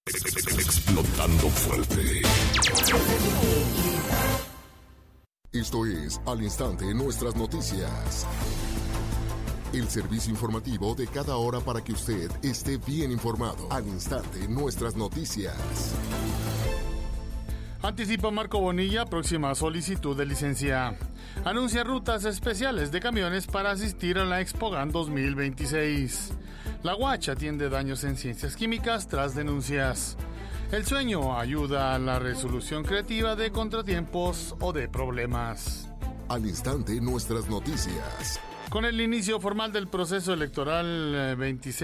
Explotando fuerte. Esto es Al Instante Nuestras Noticias. El servicio informativo de cada hora para que usted esté bien informado. Al Instante Nuestras Noticias. Anticipa Marco Bonilla próxima solicitud de licencia. Anuncia rutas especiales de camiones para asistir a la ExpoGan 2026. La UACH atiende daños en ciencias químicas tras denuncias. El sueño ayuda a la resolución creativa de contratiempos o de problemas. Al Instante Nuestras Noticias. Con el inicio formal del proceso electoral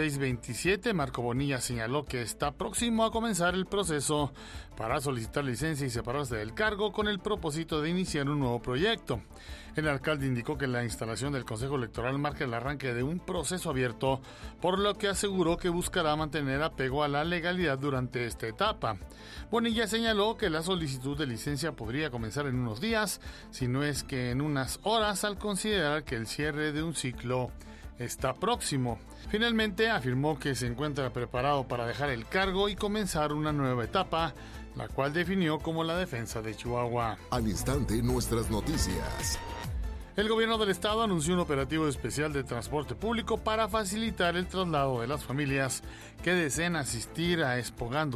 26-27, Marco Bonilla señaló que está próximo a comenzar el proceso para solicitar licencia y separarse del cargo con el propósito de iniciar un nuevo proyecto. El alcalde indicó que la instalación del Consejo Electoral marca el arranque de un proceso abierto, por lo que aseguró que buscará mantener apego a la legalidad durante esta etapa. Bonilla señaló que la solicitud de licencia podría comenzar en unos días, si no es que en unas horas, al considerar que el cierre de un ciclo está próximo. Finalmente afirmó que se encuentra preparado para dejar el cargo y comenzar una nueva etapa, la cual definió como la defensa de Chihuahua. Al Instante Nuestras Noticias. El gobierno del estado anunció un operativo especial de transporte público para facilitar el traslado de las familias que deseen asistir a ExpoGan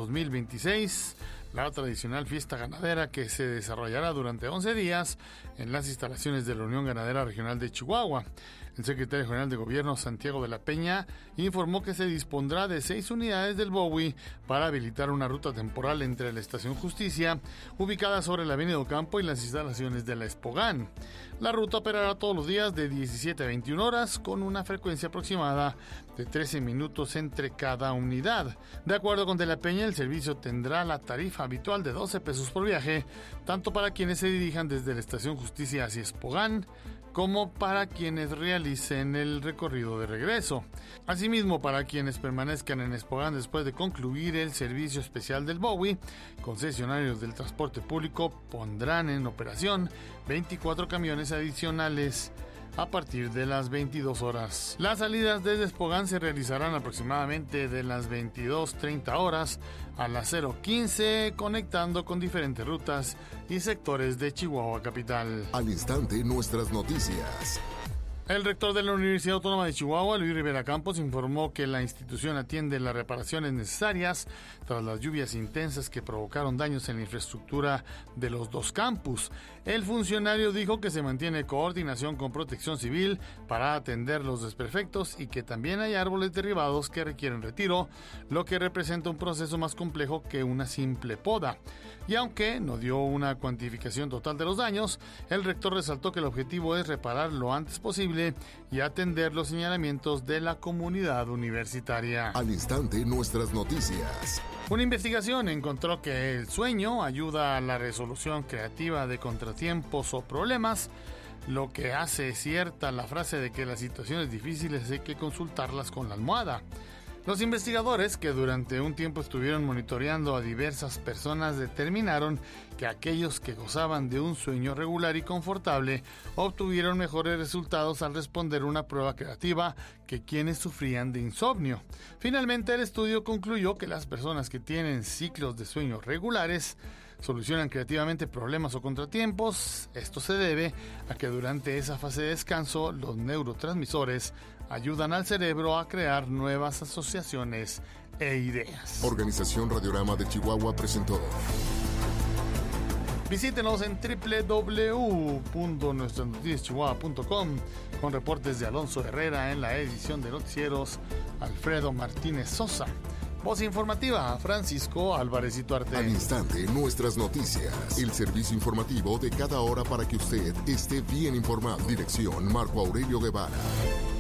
2026, la tradicional fiesta ganadera que se desarrollará durante 11 días en las instalaciones de la Unión Ganadera Regional de Chihuahua. El secretario general de Gobierno, Santiago de la Peña, informó que se dispondrá de 6 unidades del BOWI para habilitar una ruta temporal entre la Estación Justicia, ubicada sobre la Avenida Ocampo, y las instalaciones de la ExpoGan. La ruta operará todos los días de 17 a 21 horas, con una frecuencia aproximada de 13 minutos entre cada unidad. De acuerdo con De la Peña, el servicio tendrá la tarifa habitual de 12 pesos por viaje, tanto para quienes se dirijan desde la Estación Justicia hacia ExpoGan, como para quienes realicen el recorrido de regreso. Asimismo, para quienes permanezcan en ExpoGan después de concluir el servicio especial del BOWI, concesionarios del transporte público pondrán en operación 24 camiones adicionales a partir de las 22 horas. Las salidas desde ExpoGan se realizarán aproximadamente de las 22:30 horas a las 0:15, conectando con diferentes rutas y sectores de Chihuahua capital. Al Instante Nuestras Noticias. El rector de la Universidad Autónoma de Chihuahua, Luis Rivera Campos, informó que la institución atiende las reparaciones necesarias tras las lluvias intensas que provocaron daños en la infraestructura de los dos campus. El funcionario dijo que se mantiene coordinación con Protección Civil para atender los desperfectos y que también hay árboles derribados que requieren retiro, lo que representa un proceso más complejo que una simple poda. Y aunque no dio una cuantificación total de los daños, el rector resaltó que el objetivo es reparar lo antes posible y atender los señalamientos de la comunidad universitaria. Al Instante Nuestras Noticias. Una investigación encontró que el sueño ayuda a la resolución creativa de contratiempos o problemas, lo que hace cierta la frase de que las situaciones difíciles hay que consultarlas con la almohada. Los investigadores, que durante un tiempo estuvieron monitoreando a diversas personas, determinaron que aquellos que gozaban de un sueño regular y confortable obtuvieron mejores resultados al responder una prueba creativa que quienes sufrían de insomnio. Finalmente, el estudio concluyó que las personas que tienen ciclos de sueño regulares solucionan creativamente problemas o contratiempos. Esto se debe a que durante esa fase de descanso los neurotransmisores ayudan al cerebro a crear nuevas asociaciones e ideas. Organización Radiorama de Chihuahua presentó. Visítenos en www.nuestrasnoticiaschihuahua.com con reportes de Alonso Herrera en la edición de noticieros, Alfredo Martínez Sosa. Voz informativa, Francisco Álvarez y Tuarte. Al Instante Nuestras Noticias. El servicio informativo de cada hora para que usted esté bien informado. Dirección Marco Aurelio Guevara.